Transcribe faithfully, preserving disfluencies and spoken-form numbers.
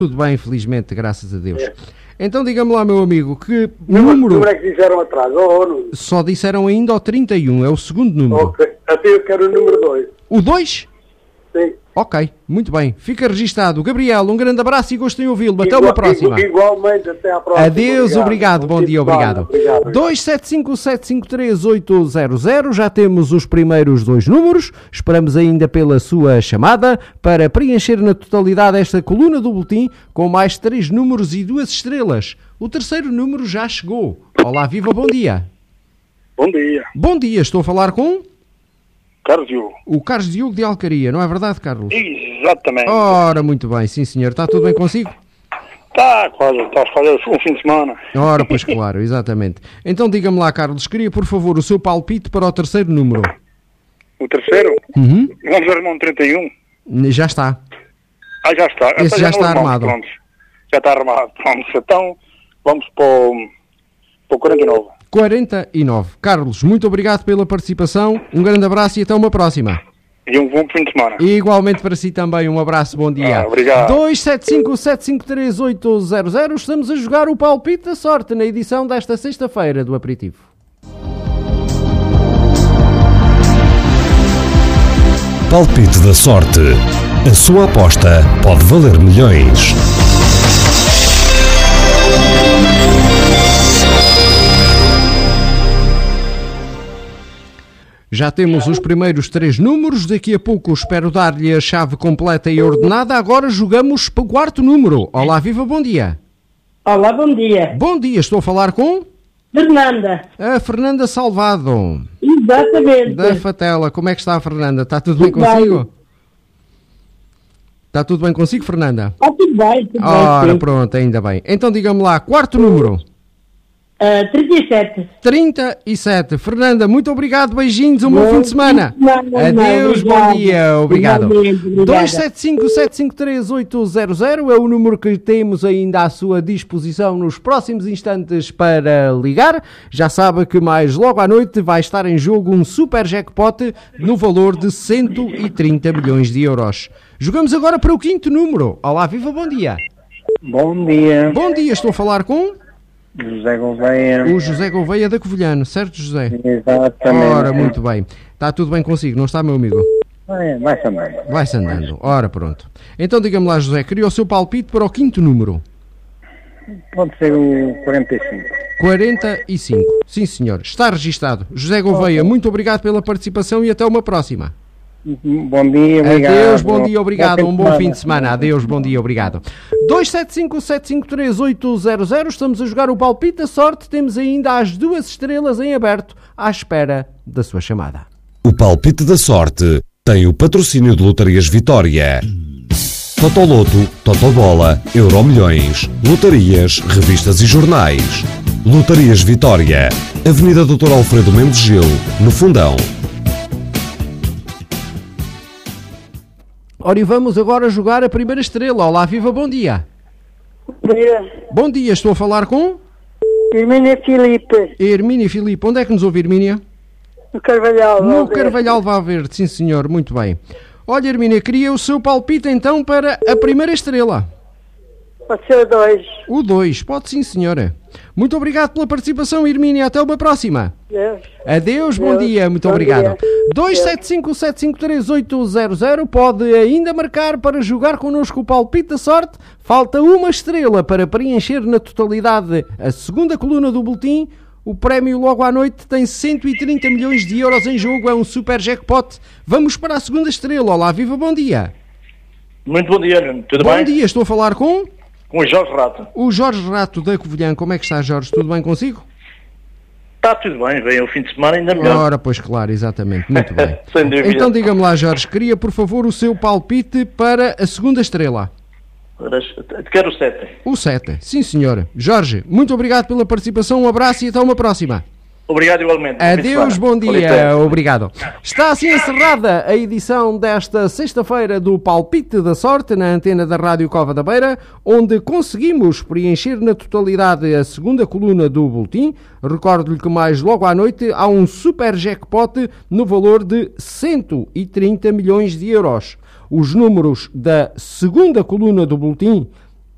Tudo bem, felizmente, graças a Deus. É. Então diga-me lá, meu amigo, que não, número... número é que disseram atrás? Oh, não. Só disseram ainda o trinta e um, é o segundo número. Ok, até eu quero o número dois. O dois? Sim. Ok, muito bem. Fica registado. Gabriel, um grande abraço e gosto em ouvi-lo. Até uma próxima. Igualmente, até à próxima. Adeus, obrigado. obrigado. Bom dia, obrigado. obrigado. dois sete cinco sete cinco três oito zero zero. Já temos os primeiros dois números. Esperamos ainda pela sua chamada para preencher na totalidade esta coluna do boletim com mais três números e duas estrelas. O terceiro número já chegou. Olá, viva, bom dia. Bom dia. Bom dia, estou a falar com... Carlos Diogo. O Carlos Diogo de Alcaria, não é verdade, Carlos? Exatamente. Ora, muito bem, sim senhor. Está tudo bem consigo? Está quase, está a fazer um fim de semana. Ora, pois claro, exatamente. Então diga-me lá, Carlos, queria por favor o seu palpite para o terceiro número. O terceiro? Uhum. Vamos armar um trinta e um? Já está. Ah, já está. Esse então, já está armado. Pronto. Já está armado. Pronto. Então, vamos para o, para o quarenta e nove. quarenta e nove. Carlos, muito obrigado pela participação, um grande abraço e até uma próxima. E um bom fim de semana. E igualmente para si também, um abraço, bom dia. Ah, obrigado. dois sete cinco sete cinco três oito zero zero, estamos a jogar o palpite da sorte na edição desta sexta-feira do Aperitivo. Palpite da sorte. A sua aposta pode valer milhões. Já temos os primeiros três números, daqui a pouco espero dar-lhe a chave completa e ordenada. Agora jogamos para o quarto número. Olá, viva, bom dia. Olá, bom dia. Bom dia, estou a falar com... Fernanda. A Fernanda Salvado. Exatamente. Da Fatela. Como é que está a Fernanda? Está tudo bem consigo? Está tudo bem consigo, Fernanda? Está tudo bem, tudo Ora, bem. Sim. Pronto, ainda bem. Então diga-me lá, quarto número. Uh, trinta e sete. trinta e sete. Fernanda, muito obrigado, beijinhos, um bom, bom fim de semana. Não, não, Adeus, não, bom dia, obrigado. Obrigado. dois sete cinco sete cinco três oito zero zero é o número que temos ainda à sua disposição nos próximos instantes para ligar. Já sabe que mais logo à noite vai estar em jogo um super jackpot no valor de cento e trinta milhões de euros. Jogamos agora para o quinto número. Olá, viva, bom dia. Bom dia. Bom dia, estou a falar com... José Gouveia. O José Gouveia da Covilhano, certo, José? Exatamente. Ora, muito bem. Está tudo bem consigo, não está, meu amigo? É, vai-se andando. Vai-se andando. Ora, pronto. Então diga-me lá, José, queria o seu palpite para o quinto número. Pode ser o quarenta e cinco. quarenta e cinco. Sim, senhor. Está registado. José Gouveia, muito obrigado pela participação e até uma próxima. Bom dia, obrigado. Adeus, bom dia, obrigado. Um bom fim de semana. Adeus, bom dia, obrigado. dois sete cinco sete cinco três oito zero zero. Estamos a jogar o palpite da sorte. Temos ainda as duas estrelas em aberto à espera da sua chamada. O palpite da sorte tem o patrocínio de Lotarias Vitória. Totoloto, Totobola, Euromilhões, lotarias, revistas e jornais. Lotarias Vitória, Avenida doutor Alfredo Mendes Gil, no Fundão. Ora, e vamos agora jogar a primeira estrela. Olá, viva, bom dia. Bom dia. Bom dia, estou a falar com... Hermínia Filipe. Hermínia Filipe. Onde é que nos ouve, Hermínia? No Carvalhal. No Carvalhal Valverde, sim senhor, muito bem. Olha, Hermínia, queria o seu palpite então para a primeira estrela. Pode ser o dois. O dois, pode sim, senhora. Muito obrigado pela participação, Hermínia. Até uma próxima. Deus. Adeus, bom Deus. dia, muito Bom obrigado. dia. dois sete cinco sete cinco três oito zero zero pode ainda marcar para jogar connosco o palpite da sorte. Falta uma estrela para preencher na totalidade a segunda coluna do boletim. O prémio logo à noite tem cento e trinta milhões de euros em jogo, é um super jackpot. Vamos para a segunda estrela. Olá, viva, bom dia. Muito bom dia, Nuno. Tudo bom bem? Bom dia, estou a falar com... Com o Jorge Rato. O Jorge Rato da Covilhã. Como é que está, Jorge? Tudo bem consigo? Está tudo bem, vem o fim de semana ainda melhor. Ora, pois claro, exatamente, muito bem. Sem dúvida. Então diga-me lá, Jorge, queria por favor o seu palpite para a segunda estrela. Quero o sete. O sete, sim senhor. Jorge, muito obrigado pela participação, um abraço e até uma próxima. Obrigado igualmente. Adeus, bom dia, obrigado. Está assim encerrada a edição desta sexta-feira do Palpite da Sorte na antena da Rádio Cova da Beira, onde conseguimos preencher na totalidade a segunda coluna do boletim. Recordo-lhe que mais logo à noite há um super jackpot no valor de cento e trinta milhões de euros. Os números da segunda coluna do boletim